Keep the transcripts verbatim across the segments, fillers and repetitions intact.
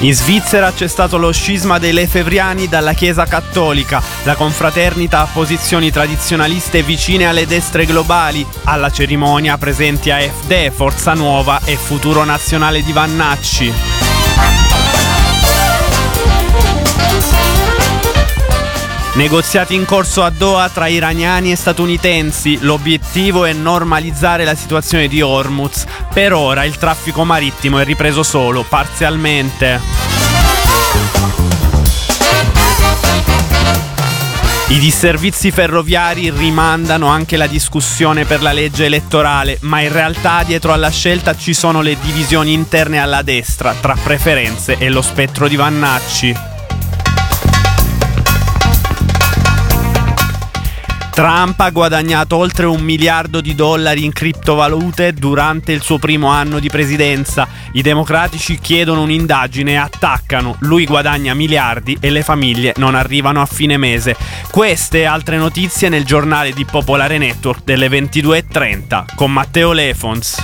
In Svizzera c'è stato lo scisma dei lefebvriani dalla Chiesa cattolica. La confraternita ha posizioni tradizionaliste vicine alle destre globali. Alla cerimonia presenti A F D, Forza Nuova e Futuro Nazionale di Vannacci. Negoziati in corso a Doha tra iraniani e statunitensi. L'obiettivo è normalizzare la situazione di Hormuz. Per ora il traffico marittimo è ripreso solo parzialmente. I disservizi ferroviari rimandano anche la discussione per la legge elettorale, ma in realtà dietro alla scelta ci sono le divisioni interne alla destra, tra preferenze e lo spettro di Vannacci. Trump ha guadagnato oltre un miliardo di dollari in criptovalute durante il suo primo anno di presidenza. I democratici chiedono un'indagine e attaccano. Lui guadagna miliardi e le famiglie non arrivano a fine mese. Queste e altre notizie nel giornale di Popolare Network delle ventidue e trenta con Matteo Lefons.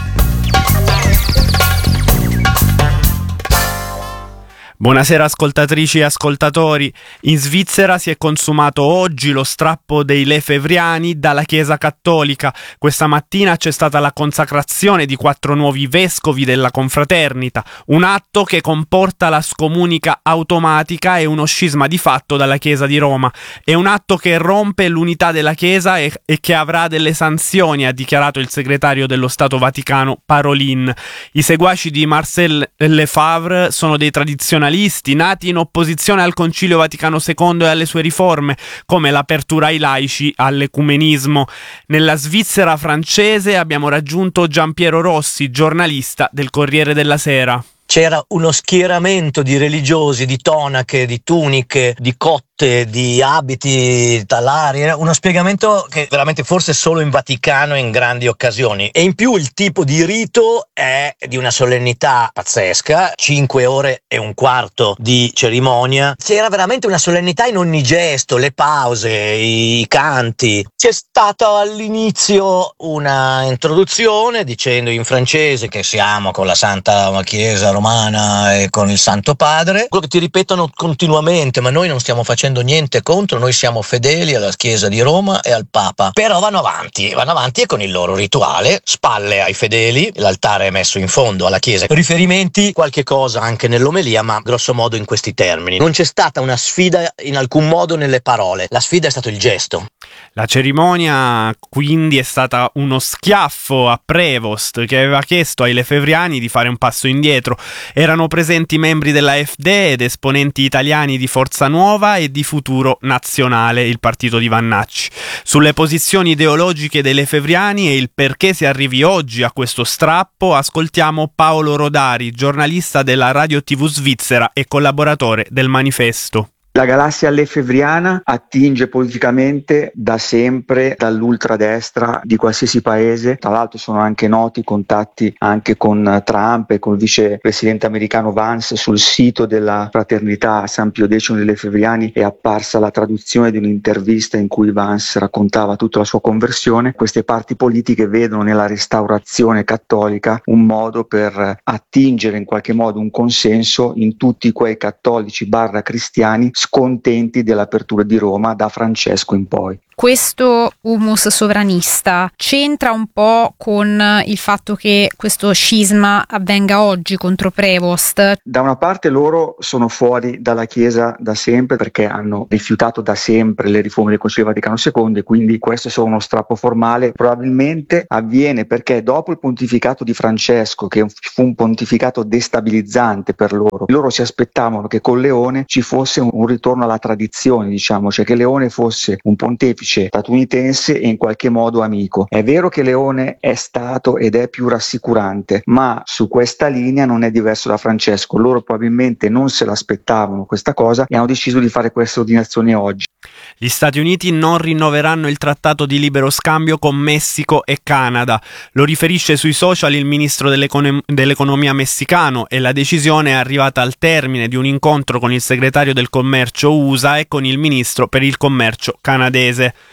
Buonasera ascoltatrici e ascoltatori. In Svizzera si è consumato oggi lo strappo dei lefebvriani dalla Chiesa cattolica. Questa mattina c'è stata la consacrazione di quattro nuovi vescovi della confraternita, un atto che comporta la scomunica automatica e uno scisma di fatto dalla Chiesa di Roma. È un atto che rompe l'unità della Chiesa e, e che avrà delle sanzioni, ha dichiarato il segretario dello Stato Vaticano Parolin. I seguaci di Marcel Lefebvre sono dei tradizionalisti nati in opposizione al Concilio Vaticano secondo e alle sue riforme, come l'apertura ai laici, all'ecumenismo. Nella Svizzera francese abbiamo raggiunto Giampiero Rossi, giornalista del Corriere della Sera. C'era uno schieramento di religiosi, di tonache, di tuniche, di cotte, di abiti talari, era uno spiegamento che veramente forse solo in Vaticano in grandi occasioni. E in più il tipo di rito è di una solennità pazzesca, cinque ore e un quarto di cerimonia. C'era veramente una solennità in ogni gesto, le pause, i canti. C'è stata all'inizio una introduzione dicendo in francese che siamo con la Santa Chiesa Romana e con il Santo Padre, quello che ti ripetono continuamente, ma noi non stiamo facendo niente contro, noi siamo fedeli alla Chiesa di Roma e al Papa. Però vanno avanti, vanno avanti e con il loro rituale, spalle ai fedeli, l'altare è messo in fondo alla Chiesa. Riferimenti, qualche cosa anche nell'omelia, ma grosso modo in questi termini. Non c'è stata una sfida in alcun modo nelle parole, la sfida è stato il gesto. La cerimonia quindi è stata uno schiaffo a Prevost, che aveva chiesto ai lefebvriani di fare un passo indietro. Erano presenti membri della A F D ed esponenti italiani di Forza Nuova e di Futuro Nazionale, il partito di Vannacci. Sulle posizioni ideologiche dei lefebvriani e il perché si arrivi oggi a questo strappo ascoltiamo Paolo Rodari, giornalista della Radio tivù svizzera e collaboratore del Manifesto. La galassia lefebvriana attinge politicamente da sempre dall'ultradestra di qualsiasi paese. Tra l'altro sono anche noti contatti anche con Trump e con il vicepresidente americano Vance. Sul sito della fraternità San Pio X dei lefebvriani è apparsa la traduzione di un'intervista in cui Vance raccontava tutta la sua conversione. Queste parti politiche vedono nella restaurazione cattolica un modo per attingere in qualche modo un consenso in tutti quei cattolici barra cristiani scontenti dell'apertura di Roma da Francesco in poi. Questo humus sovranista c'entra un po' con il fatto che questo scisma avvenga oggi contro Prevost? Da una parte loro sono fuori dalla Chiesa da sempre perché hanno rifiutato da sempre le riforme del Concilio Vaticano secondo e quindi questo è solo uno strappo formale. Probabilmente avviene perché dopo il pontificato di Francesco, che fu un pontificato destabilizzante per loro, loro si aspettavano che con Leone ci fosse un ritorno alla tradizione, diciamo, cioè che Leone fosse un pontefice statunitense e in qualche modo amico. È vero che Leone è stato ed è più rassicurante, ma su questa linea non è diverso da Francesco. Loro probabilmente non se l'aspettavano questa cosa e hanno deciso di fare questa ordinazione oggi. Gli Stati Uniti non rinnoveranno il trattato di libero scambio con Messico e Canada. Lo riferisce sui social il ministro dell'econ- dell'economia messicano e la decisione è arrivata al termine di un incontro con il segretario del commercio U S A e con il ministro per il commercio canadese.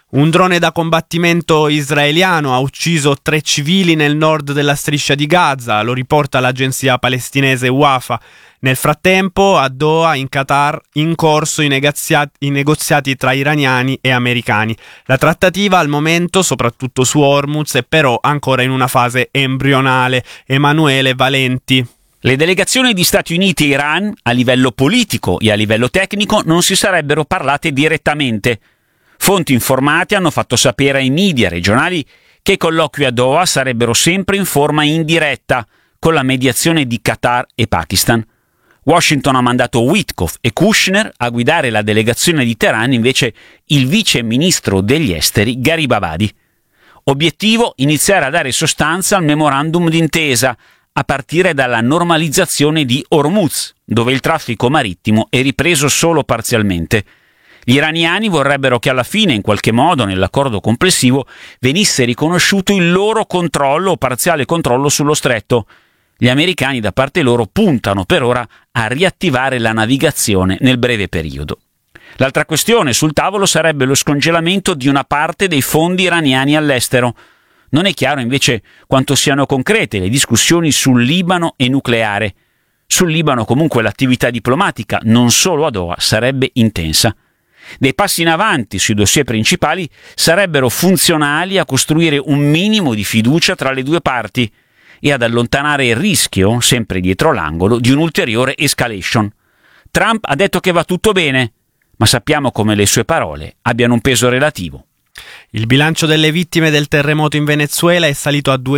Un drone da combattimento israeliano ha ucciso tre civili nel nord della striscia di Gaza, lo riporta l'agenzia palestinese Wafa. Nel frattempo, a Doha, in Qatar, in corso i negoziati, i negoziati tra iraniani e americani. La trattativa al momento, soprattutto su Hormuz, è però ancora in una fase embrionale. Emanuele Valenti. Le delegazioni di Stati Uniti e Iran, a livello politico e a livello tecnico, non si sarebbero parlate direttamente. Fonti informate hanno fatto sapere ai media regionali che i colloqui a Doha sarebbero sempre in forma indiretta, con la mediazione di Qatar e Pakistan. Washington ha mandato Witkoff e Kushner a guidare la delegazione di Teheran, invece il vice ministro degli esteri Gharibabadi. Obiettivo: iniziare a dare sostanza al memorandum d'intesa, a partire dalla normalizzazione di Hormuz, dove il traffico marittimo è ripreso solo parzialmente. Gli iraniani vorrebbero che alla fine, in qualche modo, nell'accordo complessivo, venisse riconosciuto il loro controllo o parziale controllo sullo stretto. Gli americani, da parte loro, puntano per ora a riattivare la navigazione nel breve periodo. L'altra questione sul tavolo sarebbe lo scongelamento di una parte dei fondi iraniani all'estero. Non è chiaro invece quanto siano concrete le discussioni sul Libano e nucleare. Sul Libano comunque l'attività diplomatica, non solo a Doha, sarebbe intensa. Dei passi in avanti sui dossier principali sarebbero funzionali a costruire un minimo di fiducia tra le due parti e ad allontanare il rischio, sempre dietro l'angolo, di un'ulteriore escalation. Trump ha detto che va tutto bene, ma sappiamo come le sue parole abbiano un peso relativo. Il bilancio delle vittime del terremoto in Venezuela è salito a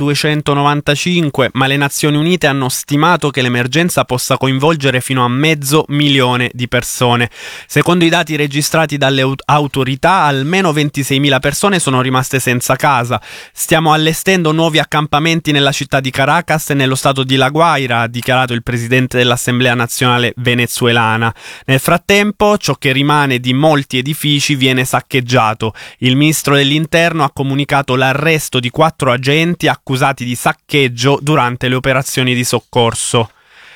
duemiladuecentonovantacinque, ma le Nazioni Unite hanno stimato che l'emergenza possa coinvolgere fino a mezzo milione di persone. Secondo i dati registrati dalle autorità, almeno ventiseimila persone sono rimaste senza casa. Stiamo allestendo nuovi accampamenti nella città di Caracas e nello stato di La Guaira, ha dichiarato il presidente dell'Assemblea nazionale venezuelana. Nel frattempo, ciò che rimane di molti edifici viene saccheggiato. Il ministro dell'Interno ha comunicato l'arresto di quattro agenti accusati di saccheggio durante le operazioni di soccorso.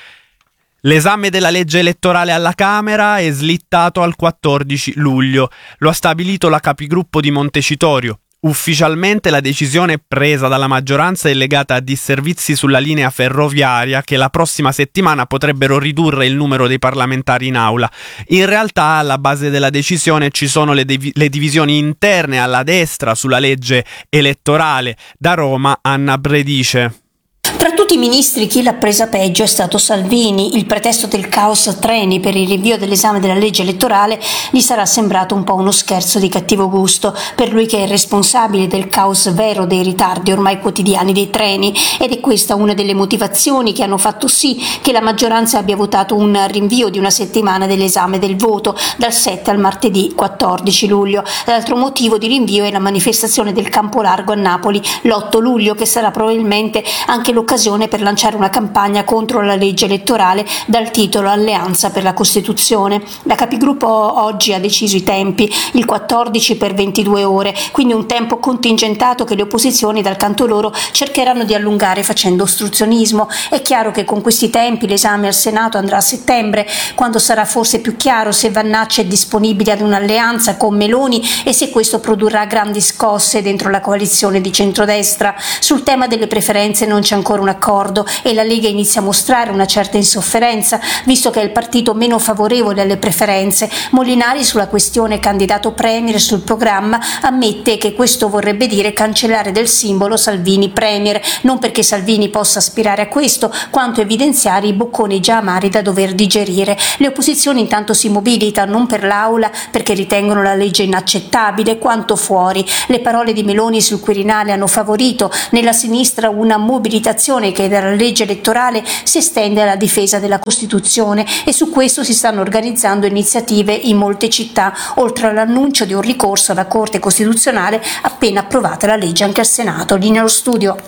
L'esame della legge elettorale alla Camera è slittato al quattordici luglio. Lo ha stabilito la capigruppo di Montecitorio. Ufficialmente la decisione presa dalla maggioranza è legata a disservizi sulla linea ferroviaria che la prossima settimana potrebbero ridurre il numero dei parlamentari in aula. In realtà alla base della decisione ci sono le, div- le divisioni interne alla destra sulla legge elettorale. Da Roma, Anna Bredice. Tra tutti i ministri chi l'ha presa peggio è stato Salvini. Il pretesto del caos treni per il rinvio dell'esame della legge elettorale gli sarà sembrato un po' uno scherzo di cattivo gusto per lui che è responsabile del caos vero dei ritardi ormai quotidiani dei treni, ed è questa una delle motivazioni che hanno fatto sì che la maggioranza abbia votato un rinvio di una settimana dell'esame del voto dal sette al martedì quattordici luglio. L'altro motivo di rinvio è la manifestazione del Campo Largo a Napoli l'otto luglio, che sarà probabilmente anche l'occasione per lanciare una campagna contro la legge elettorale dal titolo Alleanza per la Costituzione. La capigruppo oggi ha deciso i tempi, il quattordici per ventidue ore, quindi un tempo contingentato che le opposizioni dal canto loro cercheranno di allungare facendo ostruzionismo. È chiaro che con questi tempi l'esame al Senato andrà a settembre, quando sarà forse più chiaro se Vannacci è disponibile ad un'alleanza con Meloni e se questo produrrà grandi scosse dentro la coalizione di centrodestra. Sul tema delle preferenze non c'è ancora un accordo e la Lega inizia a mostrare una certa insofferenza, visto che è il partito meno favorevole alle preferenze. Molinari, sulla questione candidato premier sul programma, ammette che questo vorrebbe dire cancellare del simbolo Salvini premier, non perché Salvini possa aspirare a questo, quanto evidenziare i bocconi già amari da dover digerire. Le opposizioni intanto si mobilitano, non per l'aula perché ritengono la legge inaccettabile, quanto fuori. Le parole di Meloni sul Quirinale hanno favorito nella sinistra una mobilitazione che dalla legge elettorale si estende alla difesa della Costituzione, e su questo si stanno organizzando iniziative in molte città, oltre all'annuncio di un ricorso alla Corte Costituzionale appena approvata la legge anche al Senato. Linea allo studio.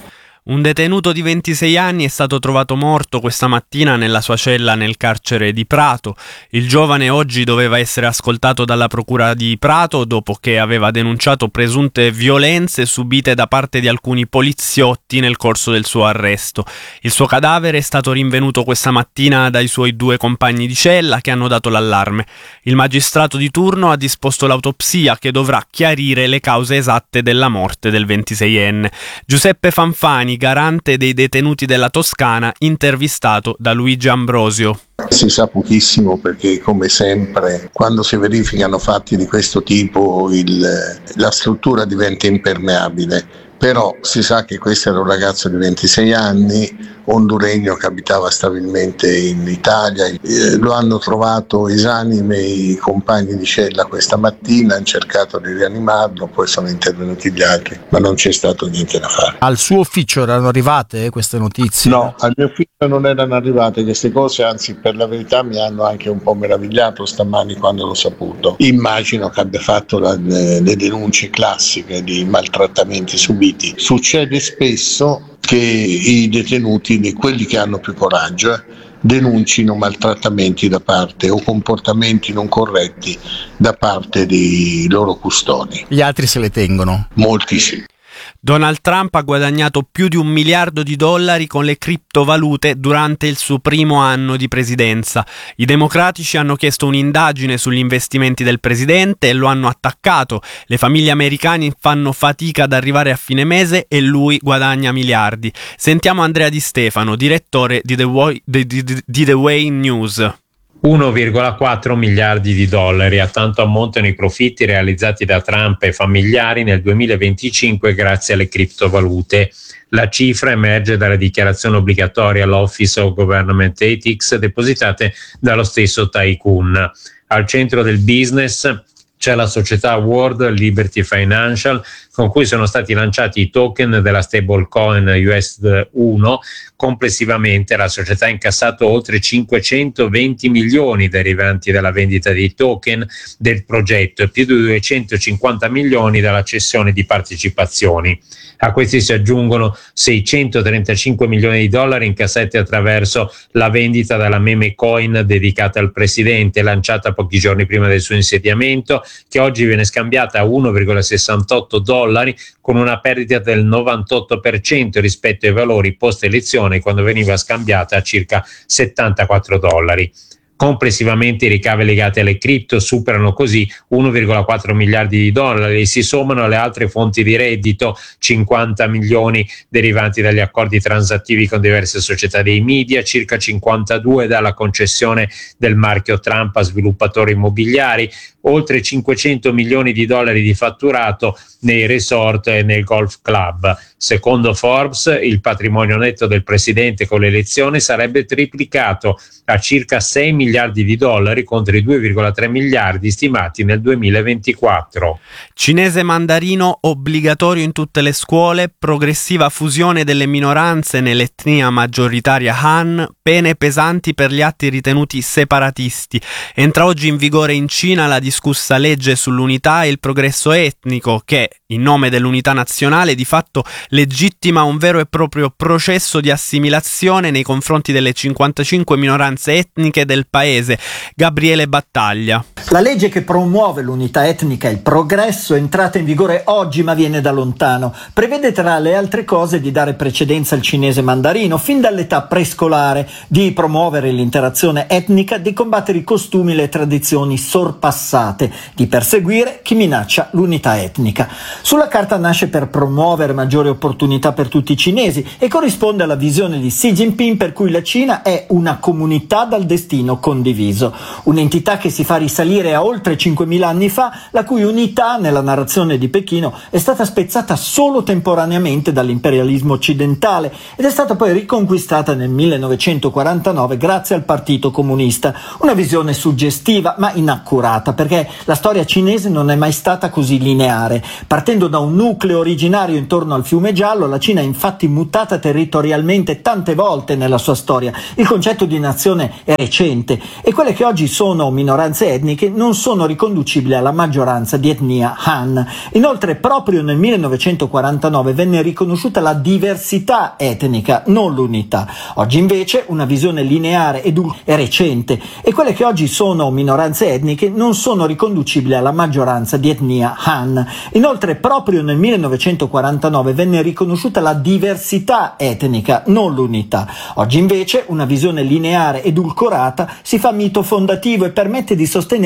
Un detenuto di ventisei anni è stato trovato morto questa mattina nella sua cella nel carcere di Prato. Il giovane oggi doveva essere ascoltato dalla procura di Prato dopo che aveva denunciato presunte violenze subite da parte di alcuni poliziotti nel corso del suo arresto. Il suo cadavere è stato rinvenuto questa mattina dai suoi due compagni di cella che hanno dato l'allarme. Il magistrato di turno ha disposto l'autopsia che dovrà chiarire le cause esatte della morte del ventiseienne. Giuseppe Fanfani, garante dei detenuti della Toscana, intervistato da Luigi Ambrosio. Si sa pochissimo perché, come sempre, quando si verificano fatti di questo tipo il, la struttura diventa impermeabile. Però si sa che questo era un ragazzo di ventisei anni, honduregno che abitava stabilmente in Italia. Eh, lo hanno trovato esanime i compagni di cella questa mattina, hanno cercato di rianimarlo, poi sono intervenuti gli altri, ma non c'è stato niente da fare. Al suo ufficio erano arrivate queste notizie? No, al mio ufficio non erano arrivate queste cose, anzi per la verità mi hanno anche un po' meravigliato stamani quando l'ho saputo. Immagino che abbia fatto la, le denunce classiche di maltrattamenti subiti. Succede spesso che i detenuti, quelli che hanno più coraggio, denuncino maltrattamenti da parte o comportamenti non corretti da parte dei loro custodi. Gli altri se le tengono? Molti sì. Donald Trump ha guadagnato più di un miliardo di dollari con le criptovalute durante il suo primo anno di presidenza. I democratici hanno chiesto un'indagine sugli investimenti del presidente e lo hanno attaccato. Le famiglie americane fanno fatica ad arrivare a fine mese e lui guadagna miliardi. Sentiamo Andrea Di Stefano, direttore di The Way, di, di, di The Way News. uno virgola quattro miliardi di dollari, a tanto ammontano i profitti realizzati da Trump e familiari nel duemilaventicinque grazie alle criptovalute. La cifra emerge dalla dichiarazione obbligatoria all'Office of Government Ethics depositate dallo stesso tycoon. Al centro del business c'è la società World Liberty Financial, con cui sono stati lanciati i token della stablecoin U S D uno. Complessivamente la società ha incassato oltre cinquecentoventi milioni derivanti dalla vendita dei token del progetto e più di duecentocinquanta milioni dalla cessione di partecipazioni. A questi si aggiungono seicentotrentacinque milioni di dollari incassati attraverso la vendita della meme coin dedicata al presidente, lanciata pochi giorni prima del suo insediamento, che oggi viene scambiata a uno virgola sessantotto dollari, con una perdita del novantotto per cento rispetto ai valori post elezione, quando veniva scambiata a circa settantaquattro dollari. Complessivamente i ricavi legati alle cripto superano così uno virgola quattro miliardi di dollari e si sommano alle altre fonti di reddito, cinquanta milioni derivanti dagli accordi transattivi con diverse società dei media, circa cinquantadue dalla concessione del marchio Trump a sviluppatori immobiliari, oltre cinquecento milioni di dollari di fatturato nei resort e nel golf club. Secondo Forbes, il patrimonio netto del presidente con l'elezione sarebbe triplicato a circa sei miliardi di dollari contro i due virgola tre miliardi stimati nel duemilaventiquattro. Cinese mandarino obbligatorio in tutte le scuole, progressiva fusione delle minoranze nell'etnia maggioritaria Han, pene pesanti per gli atti ritenuti separatisti. Entra oggi in vigore in Cina la discussa legge sull'unità e il progresso etnico che, in nome dell'unità nazionale, di fatto legittima un vero e proprio processo di assimilazione nei confronti delle cinquantacinque minoranze etniche del paese. Gabriele Battaglia. La legge che promuove l'unità etnica e il progresso è entrata in vigore oggi, ma viene da lontano. Prevede tra le altre cose di dare precedenza al cinese mandarino fin dall'età prescolare, di promuovere l'interazione etnica, di combattere i costumi e le tradizioni sorpassate, di perseguire chi minaccia l'unità etnica. Sulla carta nasce per promuovere maggiori opportunità per tutti i cinesi e corrisponde alla visione di Xi Jinping, per cui la Cina è una comunità dal destino condiviso, un'entità che si fa risalire a oltre cinquemila anni fa, la cui unità nella narrazione di Pechino è stata spezzata solo temporaneamente dall'imperialismo occidentale ed è stata poi riconquistata nel millenovecentoquarantanove grazie al Partito Comunista. Una visione suggestiva ma inaccurata, perché la storia cinese non è mai stata così lineare. Partendo da un nucleo originario intorno al fiume fiume giallo, la Cina è infatti mutata territorialmente tante volte nella sua storia. Il concetto di nazione è recente e quelle che oggi sono minoranze etniche non sono riconducibili alla maggioranza di etnia Han. Inoltre, proprio nel millenovecentoquarantanove venne riconosciuta la diversità etnica, non l'unità. Oggi invece una visione lineare ed è recente e quelle che oggi sono minoranze etniche non sono riconducibili alla maggioranza di etnia Han. Inoltre, proprio nel millenovecentoquarantanove venne riconosciuta la diversità etnica, non l'unità. Oggi invece una visione lineare edulcorata si fa mito fondativo e permette di sostenere